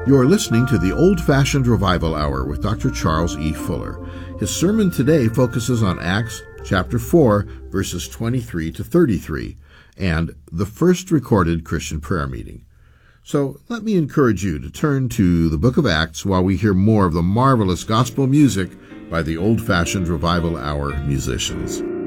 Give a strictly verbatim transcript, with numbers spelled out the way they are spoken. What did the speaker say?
You're listening to the Old-Fashioned Revival Hour with Doctor Charles E. Fuller. His sermon today focuses on Acts chapter four, verses twenty-three to thirty-three, and the first recorded Christian prayer meeting. So let me encourage you to turn to the book of Acts while we hear more of the marvelous gospel music by the Old-Fashioned Revival Hour musicians.